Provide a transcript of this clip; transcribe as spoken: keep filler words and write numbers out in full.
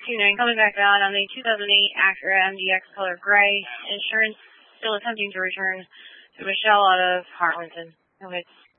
two nine coming back out on the two thousand eight Acura M D X color gray. Insurance still attempting to return to Michelle out of Harlington. No hits.